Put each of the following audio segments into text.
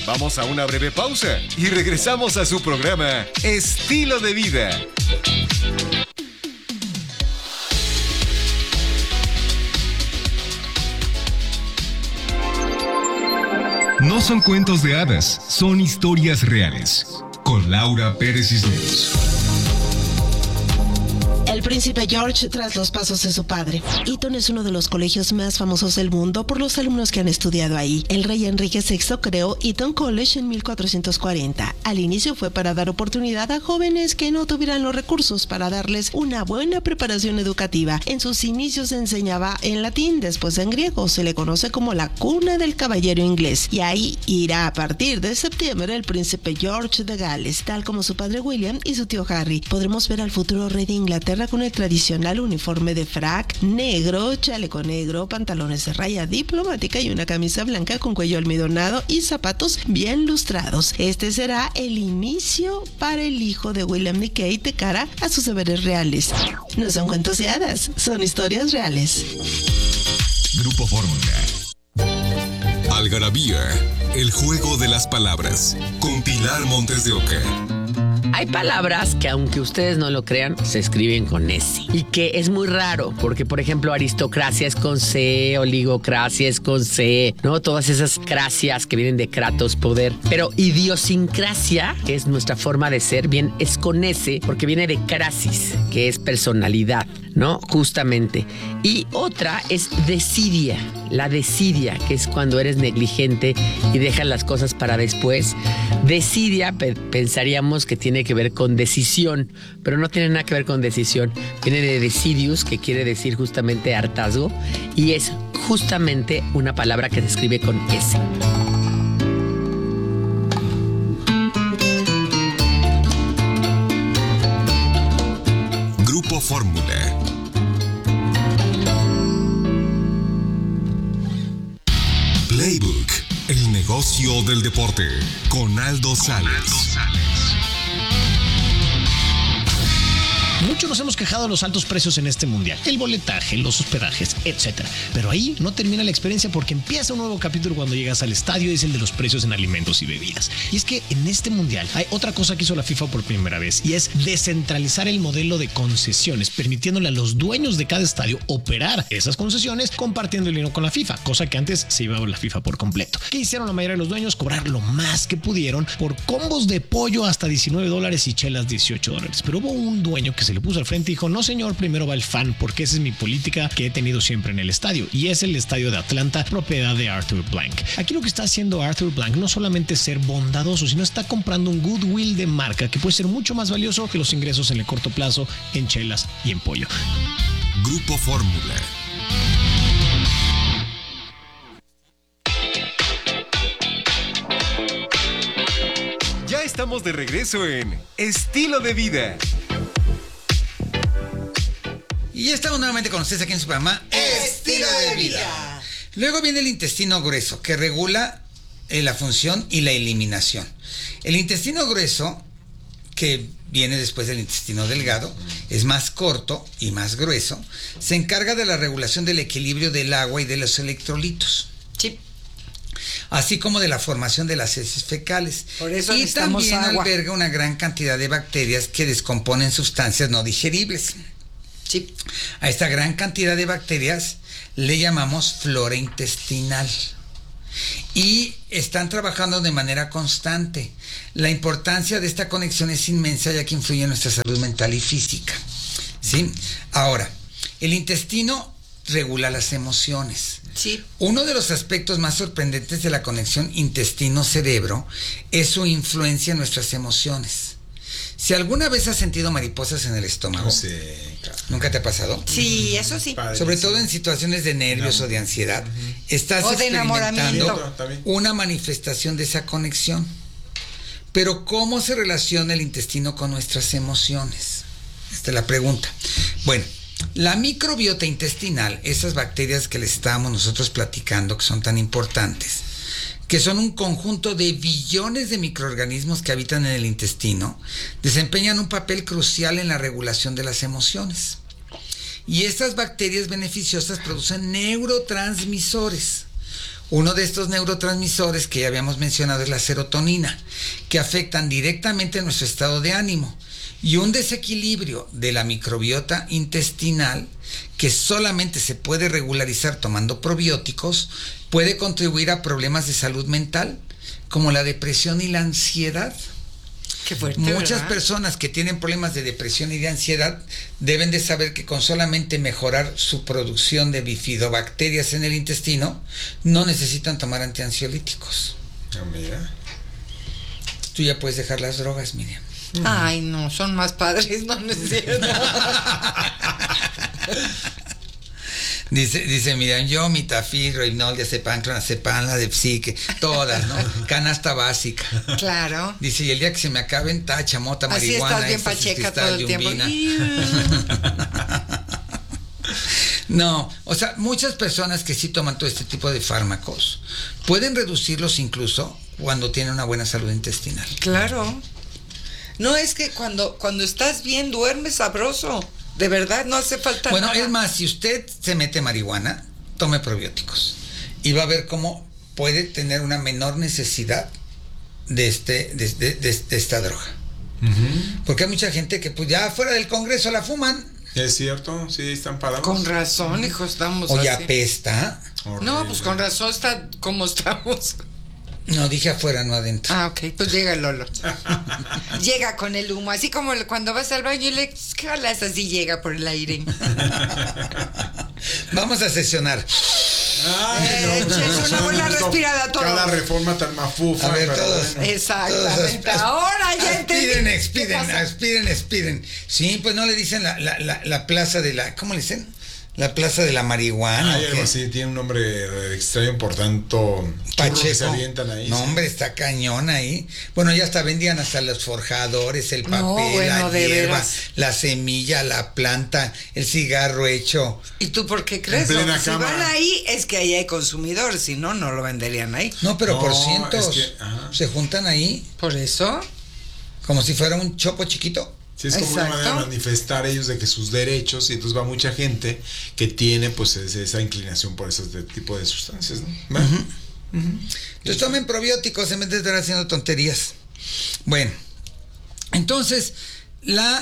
Vamos a una breve pausa y regresamos a su programa Estilo de Vida. No son cuentos de hadas, son historias reales. Con Laura Pérez Cisneros. El príncipe George tras los pasos de su padre. Eton es uno de los colegios más famosos del mundo por los alumnos que han estudiado ahí. El rey Enrique VI creó Eton College en 1440. Al inicio fue para dar oportunidad a jóvenes que no tuvieran los recursos para darles una buena preparación educativa. En sus inicios se enseñaba en latín, después en griego. Se le conoce como la cuna del caballero inglés. Y ahí irá a partir de septiembre el príncipe George de Gales, tal como su padre William y su tío Harry. Podremos ver al futuro rey de Inglaterra con el tradicional uniforme de frac negro, chaleco negro, pantalones de raya diplomática y una camisa blanca con cuello almidonado y zapatos bien lustrados. Este será el inicio para el hijo de William y Kate de cara a sus deberes reales. No son cuentos de hadas, son historias reales. Grupo Fórmula. Algarabía, el juego de las palabras, con Pilar Montes de Oca. Hay palabras que, aunque ustedes no lo crean, se escriben con S. Y que es muy raro, porque, por ejemplo, aristocracia es con C, oligocracia es con C, ¿no? Todas esas cracias que vienen de kratos, poder. Pero idiosincrasia, que es nuestra forma de ser, bien, es con S, porque viene de crasis, que es personalidad, ¿no? Justamente. Y otra es desidia. La desidia, que es cuando eres negligente y dejas las cosas para después. Desidia, pensaríamos que tiene que ver con decisión, pero no tiene nada que ver con decisión. Viene de decidius, que quiere decir justamente hartazgo, y es justamente una palabra que se escribe con S. Grupo Fórmula. Playbook, el negocio del deporte, con Aldo Sales. Mucho nos hemos quejado de los altos precios en este mundial, el boletaje, los hospedajes, etc. Pero ahí no termina la experiencia, porque empieza un nuevo capítulo cuando llegas al estadio, y es el de los precios en alimentos y bebidas. Y es que en este mundial hay otra cosa que hizo la FIFA por primera vez, y es descentralizar el modelo de concesiones, permitiéndole a los dueños de cada estadio operar esas concesiones, compartiendo el dinero con la FIFA, cosa que antes se llevaba la FIFA por completo. ¿Qué hicieron la mayoría de los dueños? Cobrar lo más que pudieron por combos de pollo hasta $19 y chelas $18. Pero hubo un dueño que se le puso al frente y dijo: no señor, primero va el fan, porque esa es mi política que he tenido siempre en el estadio, y es el estadio de Atlanta, propiedad de Arthur Blank. Aquí lo que está haciendo Arthur Blank no solamente es ser bondadoso, sino está comprando un goodwill de marca que puede ser mucho más valioso que los ingresos en el corto plazo en chelas y en pollo. Grupo Fórmula. Ya estamos de regreso en Estilo de Vida. Y ya estamos nuevamente con ustedes aquí en su programa Estilo de Vida. Luego viene el intestino grueso, que regula la función y la eliminación. El intestino grueso, que viene después del intestino delgado, es más corto y más grueso, se encarga de la regulación del equilibrio del agua y de los electrolitos. Sí. Así como de la formación de las heces fecales. Por eso y necesitamos también agua. alberga una gran cantidad de bacterias que descomponen sustancias no digeribles. Sí. A esta gran cantidad de bacterias le llamamos flora intestinal. Y están trabajando de manera constante. La importancia de esta conexión es inmensa, ya que influye en nuestra salud mental y física. ¿Sí? Ahora, el intestino regula las emociones. Sí. Uno de los aspectos más sorprendentes de la conexión intestino-cerebro es su influencia en nuestras emociones. Si alguna vez has sentido mariposas en el estómago, Sí, claro. ¿nunca te ha pasado? Sí, eso sí. Padre. Sobre todo en situaciones de nervios o de ansiedad, estás O de experimentando enamoramiento. una manifestación de esa conexión. Pero ¿cómo se relaciona el intestino con nuestras emociones? Esta es la pregunta. Bueno, la microbiota intestinal, esas bacterias que les estábamos nosotros platicando, que son tan importantes, que son un conjunto de billones de microorganismos que habitan en el intestino, desempeñan un papel crucial en la regulación de las emociones. Y estas bacterias beneficiosas producen neurotransmisores. Uno de estos neurotransmisores que ya habíamos mencionado es la serotonina, que afectan directamente nuestro estado de ánimo. Y un desequilibrio de la microbiota intestinal, que solamente se puede regularizar tomando probióticos, puede contribuir a problemas de salud mental, como la depresión y la ansiedad. Qué fuerte, Muchas ¿verdad? personas que tienen problemas de depresión y de ansiedad deben de saber que con solamente mejorar su producción de bifidobacterias en el intestino, no necesitan tomar antiansiolíticos. Ah, mira. Tú ya puedes dejar las drogas, Miriam. Ay, no, son más padres, no es cierto. Dice Miriam, yo, Mitafil, Rohypnol, diazepam, clonazepam, la de psique, todas, ¿no? Canasta básica. Claro. Dice, y el día que se me acaben, tacha, mota, Así marihuana, estás bien éxtasis, pacheca cristal, todo el tiempo. yumbina. No, o sea, muchas personas que sí toman todo este tipo de fármacos pueden reducirlos incluso cuando tienen una buena salud intestinal. Claro. No, es que cuando estás bien, duermes sabroso. De verdad, no hace falta Bueno, nada. es más, si usted se mete marihuana, tome probióticos y va a ver cómo puede tener una menor necesidad de esta droga. Porque hay mucha gente que pues ya fuera del Congreso la fuman. Es cierto, sí, están parados. Con razón, hijo, estamos O así. ya apesta. No, pues con razón está como estamos. No, dije afuera, no adentro. Ah, ok, pues llega el Lolo. Llega con el humo, así como cuando vas al baño y le jalas, así llega por el aire. Vamos a sesionar. Ay, Es una buena respirada a todos. Cada reforma tan mafufa. A ver, pero todos. bueno. Exactamente. Ahora ya entendí. Expiren. Sí, pues no le dicen la plaza de la... ¿Cómo le dicen? La plaza de la marihuana. Hay ¿o algo qué? así, tiene un nombre extraño por tanto Pacheco. que se avientan ahí. No, sí. hombre, está cañón ahí. Bueno, ya hasta vendían hasta los forjadores, el papel, No, bueno, la de hierba, veras. la semilla, la planta, el cigarro hecho. ¿Y tú por qué crees? En plena Si cama. van ahí, es que ahí hay consumidores, si no, no lo venderían ahí. No, pero por No, cientos. es que, ajá. Se juntan ahí Por eso. como si fuera un chopo chiquito. Sí, es como una Exacto. manera de manifestar ellos de que sus derechos, y entonces va mucha gente que tiene pues esa inclinación por ese tipo de sustancias, ¿no? ¿Va? Entonces tomen probióticos en vez de estar haciendo tonterías. Bueno, entonces la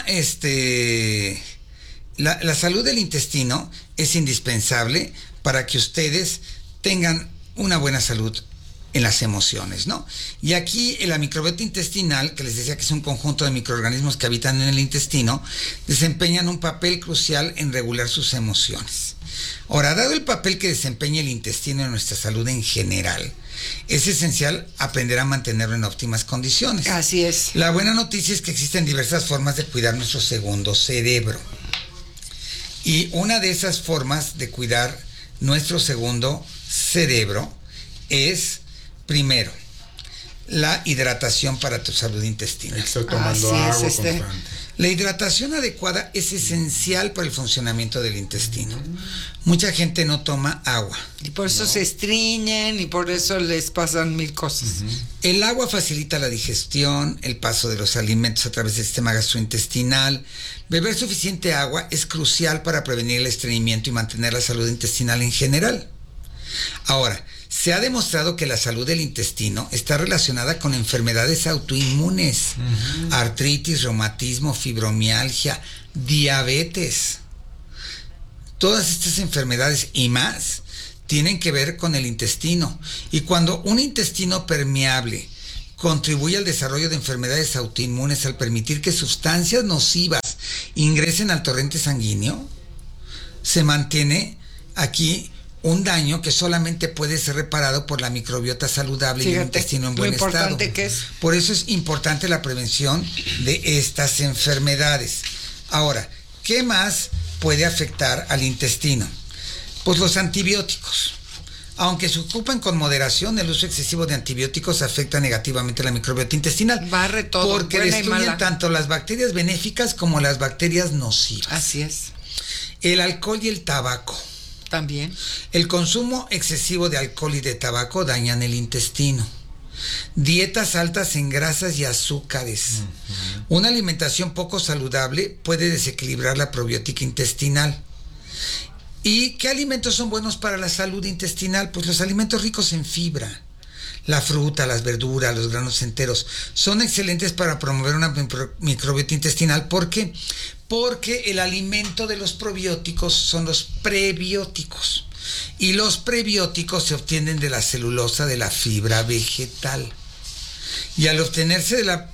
salud del intestino es indispensable para que ustedes tengan una buena salud en las emociones, ¿no? Y aquí la microbiota intestinal, que les decía que es un conjunto de microorganismos que habitan en el intestino, desempeñan un papel crucial en regular sus emociones. Ahora, dado el papel que desempeña el intestino en nuestra salud en general, es esencial aprender a mantenerlo en óptimas condiciones. Así es. La buena noticia es que existen diversas formas de cuidar nuestro segundo cerebro. Y una de esas formas de cuidar nuestro segundo cerebro es, primero, la hidratación para tu salud intestinal. Estoy tomando Así es, agua constante. La hidratación adecuada es esencial para el funcionamiento del intestino. Mucha gente no toma agua. Y por eso se estriñen y por eso les pasan mil cosas. El agua facilita la digestión, el paso de los alimentos a través del sistema gastrointestinal. Beber suficiente agua es crucial para prevenir el estreñimiento y mantener la salud intestinal en general. Ahora, se ha demostrado que la salud del intestino está relacionada con enfermedades autoinmunes, artritis, reumatismo, fibromialgia, diabetes. Todas estas enfermedades y más tienen que ver con el intestino. Y cuando un intestino permeable contribuye al desarrollo de enfermedades autoinmunes al permitir que sustancias nocivas ingresen al torrente sanguíneo, se mantiene aquí un daño que solamente puede ser reparado por la microbiota saludable y el Fíjate, intestino en lo buen estado. importante que es. Por eso es importante la prevención de estas enfermedades. Ahora, ¿qué más puede afectar al intestino? Pues los antibióticos. Aunque se ocupan con moderación, el uso excesivo de antibióticos afecta negativamente la microbiota intestinal. Barre todo, porque buena y destruyen mala. tanto las bacterias benéficas como las bacterias nocivas. Así es. El alcohol y el tabaco. También. El consumo excesivo de alcohol y de tabaco dañan el intestino. Dietas altas en grasas y azúcares. Una alimentación poco saludable puede desequilibrar la probiótica intestinal. ¿Y qué alimentos son buenos para la salud intestinal? Pues los alimentos ricos en fibra. La fruta, las verduras, los granos enteros son excelentes para promover una microbiota intestinal. ¿Por qué? Porque el alimento de los probióticos son los prebióticos. Y los prebióticos se obtienen de la celulosa de la fibra vegetal. Y al obtenerse de la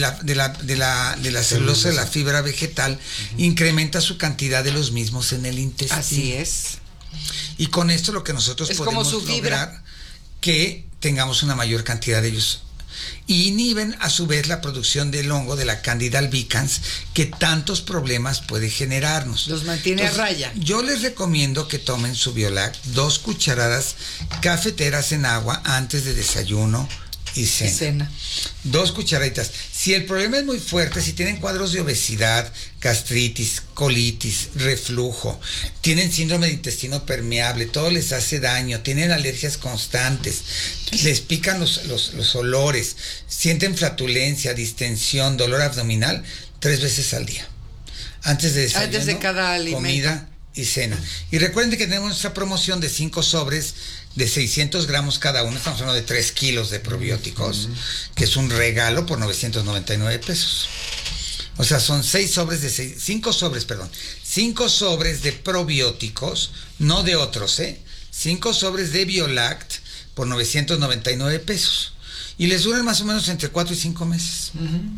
celulosa de la fibra vegetal, incrementa su cantidad de los mismos en el intestino. Así es. Y con esto lo que nosotros podemos lograr que tengamos una mayor cantidad de ellos. Y inhiben a su vez la producción del hongo de la Candida albicans, que tantos problemas puede generarnos. Los mantiene a raya. Yo les recomiendo que tomen su Biolact 2 cucharadas cafeteras en agua antes de desayuno y cena. 2 cucharaditas. Si el problema es muy fuerte, si tienen cuadros de obesidad, gastritis, colitis, reflujo, tienen síndrome de intestino permeable, todo les hace daño, tienen alergias constantes, les pican los olores, sienten flatulencia, distensión, dolor abdominal, 3 veces al día. Antes de desayuno, antes de cada alimento, comida y cena. Y recuerden que tenemos nuestra promoción de 5 sobres de 600 gramos cada uno. Estamos hablando de 3 kilos de probióticos, que es un regalo por 999 pesos. O sea, son 5 sobres de probióticos, no de otros, 5 sobres de Biolact por 999 pesos. Y les duran más o menos entre 4 y 5 meses.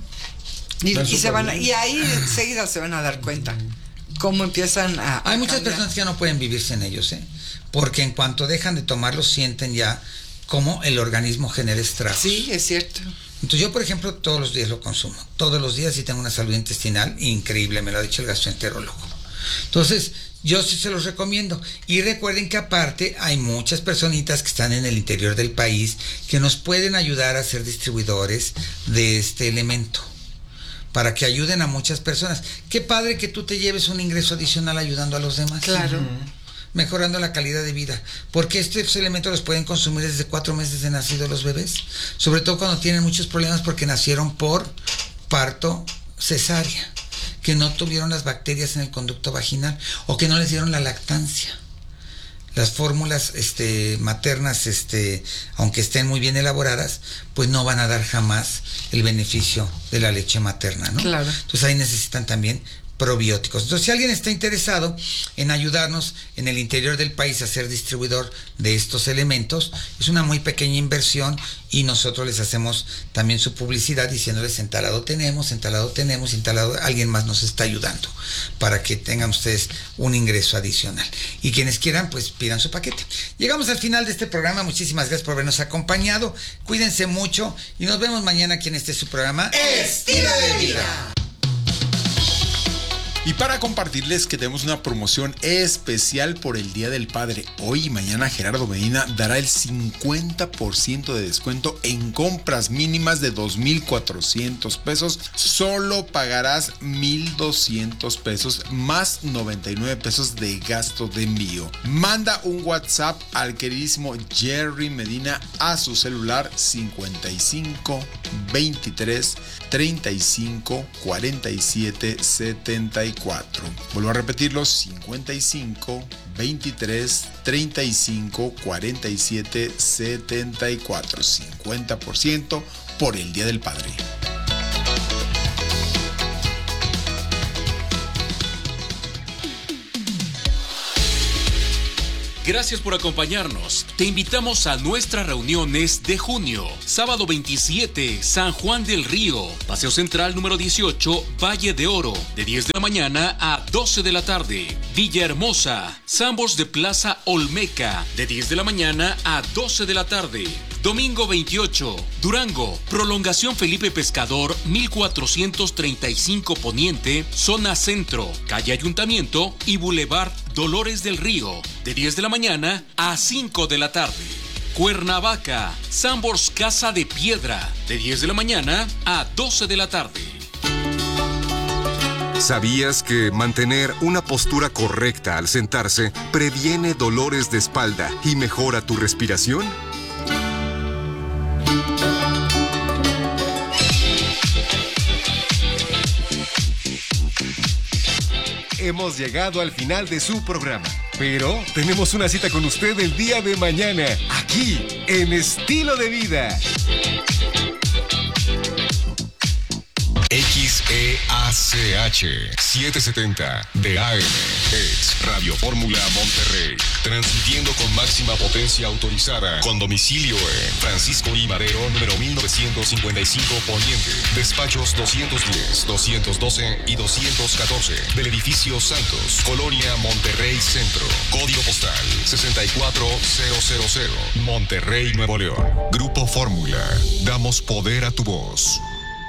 Y ahí enseguida se van a dar cuenta cómo empiezan a Hay muchas cambiar. personas que ya no pueden vivir sin ellos, porque en cuanto dejan de tomarlos sienten ya cómo el organismo genera estragos. Sí, es cierto. Entonces yo, por ejemplo, todos los días lo consumo. Todos los días, y tengo una salud intestinal increíble, me lo ha dicho el gastroenterólogo. Entonces, yo sí se los recomiendo. Y recuerden que aparte hay muchas personitas que están en el interior del país que nos pueden ayudar a ser distribuidores de este elemento, para que ayuden a muchas personas. Qué padre que tú te lleves un ingreso adicional ayudando a los demás. Claro. Mejorando la calidad de vida. Porque estos elementos los pueden consumir desde 4 meses de nacido los bebés. Sobre todo cuando tienen muchos problemas porque nacieron por parto cesárea, que no tuvieron las bacterias en el conducto vaginal o que no les dieron la lactancia. Las fórmulas maternas, aunque estén muy bien elaboradas, pues no van a dar jamás el beneficio de la leche materna, ¿no? Claro. Entonces ahí necesitan también probióticos. Entonces, si alguien está interesado en ayudarnos en el interior del país a ser distribuidor de estos elementos, es una muy pequeña inversión y nosotros les hacemos también su publicidad diciéndoles en tal lado tenemos, alguien más nos está ayudando para que tengan ustedes un ingreso adicional. Y quienes quieran, pues pidan su paquete. Llegamos al final de este programa. Muchísimas gracias por habernos acompañado. Cuídense mucho y nos vemos mañana aquí en su programa Estilo de Vida. Y para compartirles que tenemos una promoción especial por el Día del Padre. Hoy y mañana Gerardo Medina dará el 50% de descuento en compras mínimas de 2,400 pesos. Solo pagarás 1,200 pesos más 99 pesos de gasto de envío. Manda un WhatsApp al queridísimo Jerry Medina a su celular 55 23 35 47 74. Vuelvo a repetirlo: 55 23 35 47 74. 50% por el Día del Padre. Gracias por acompañarnos. Te invitamos a nuestras reuniones de junio. Sábado 27, San Juan del Río. Paseo Central número 18, Valle de Oro. De 10 de la mañana a 12 de la tarde. Villahermosa. Sambors de Plaza Olmeca. De 10 de la mañana a 12 de la tarde. Domingo 28, Durango, Prolongación Felipe Pescador, 1435 Poniente, Zona Centro, Calle Ayuntamiento y Boulevard Dolores del Río, de 10 de la mañana a 5 de la tarde. Cuernavaca, Sambors Casa de Piedra, de 10 de la mañana a 12 de la tarde. ¿Sabías que mantener una postura correcta al sentarse previene dolores de espalda y mejora tu respiración? Hemos llegado al final de su programa. Pero tenemos una cita con usted el día de mañana, aquí, en Estilo de Vida. XEACH 770 de AM es Radio Fórmula Monterrey, transmitiendo con máxima potencia autorizada, con domicilio en Francisco I. Madero, número 1955 Poniente, despachos 210, 212 y 214 del edificio Santos, Colonia Monterrey Centro, código postal 64000, Monterrey, Nuevo León. Grupo Fórmula, damos poder a tu voz.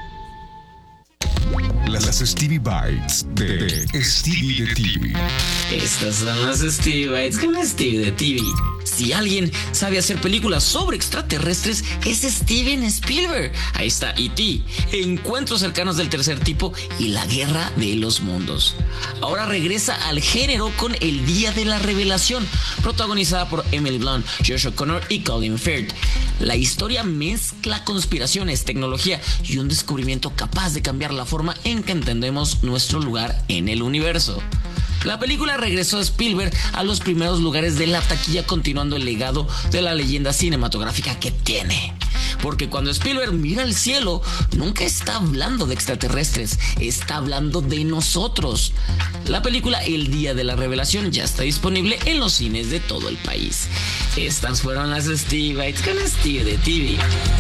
Las Stevie Bites de Stevie de TV. Estas son las Stevie Bites con Stevie de TV. Si alguien sabe hacer películas sobre extraterrestres, es Steven Spielberg. Ahí está E.T., Encuentros cercanos del tercer tipo y La guerra de los mundos. Ahora regresa al género con El día de la revelación, protagonizada por Emily Blunt, Josh O'Connor y Colin Firth. La historia mezcla conspiraciones, tecnología y un descubrimiento capaz de cambiar la forma en que entendemos nuestro lugar en el universo. La película regresó a Spielberg a los primeros lugares de la taquilla, continuando el legado de la leyenda cinematográfica que tiene. Porque cuando Spielberg mira al cielo, nunca está hablando de extraterrestres, está hablando de nosotros. La película El día de la revelación ya está disponible en los cines de todo el país. Estas fueron las Stevie Bites con Stevie de TV.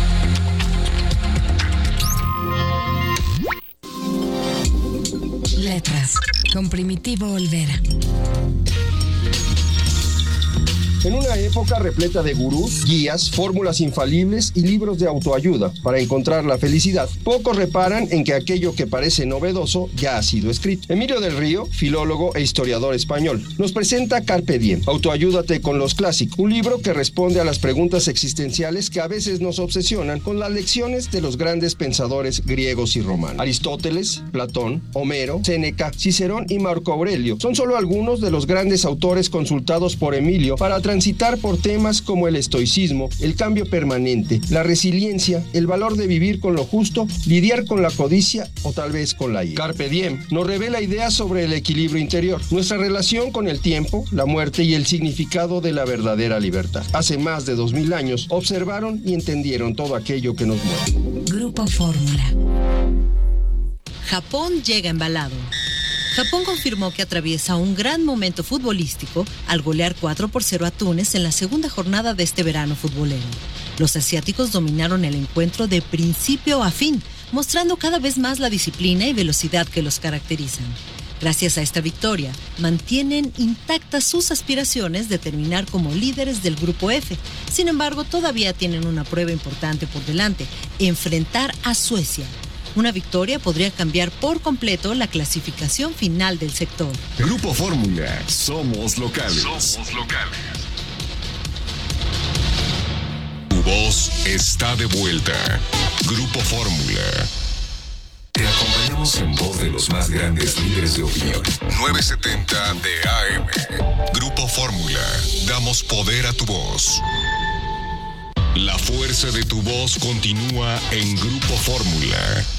Letras, con Primitivo Olvera. En una época repleta de gurús, guías, fórmulas infalibles y libros de autoayuda para encontrar la felicidad, pocos reparan en que aquello que parece novedoso ya ha sido escrito. Emilio del Río, filólogo e historiador español, nos presenta Carpe Diem, Autoayúdate con los clásicos, un libro que responde a las preguntas existenciales que a veces nos obsesionan con las lecciones de los grandes pensadores griegos y romanos. Aristóteles, Platón, Homero, Séneca, Cicerón y Marco Aurelio son solo algunos de los grandes autores consultados por Emilio para transitar por temas como el estoicismo, el cambio permanente, la resiliencia, el valor de vivir con lo justo, lidiar con la codicia o tal vez con la ira. Carpe Diem nos revela ideas sobre el equilibrio interior, nuestra relación con el tiempo, la muerte y el significado de la verdadera libertad. Hace más de 2000 años observaron y entendieron todo aquello que nos mueve. Grupo Fórmula. Japón llega embalado. Japón confirmó que atraviesa un gran momento futbolístico al golear 4-0 a Túnez en la segunda jornada de este verano futbolero. Los asiáticos dominaron el encuentro de principio a fin, mostrando cada vez más la disciplina y velocidad que los caracterizan. Gracias a esta victoria, mantienen intactas sus aspiraciones de terminar como líderes del Grupo F. Sin embargo, todavía tienen una prueba importante por delante: enfrentar a Suecia. Una victoria podría cambiar por completo la clasificación final del sector. Grupo Fórmula, somos locales. Somos locales. Tu voz está de vuelta. Grupo Fórmula. Te acompañamos en voz de los más grandes líderes de opinión. 970 de AM. Grupo Fórmula. Damos poder a tu voz. La fuerza de tu voz continúa en Grupo Fórmula.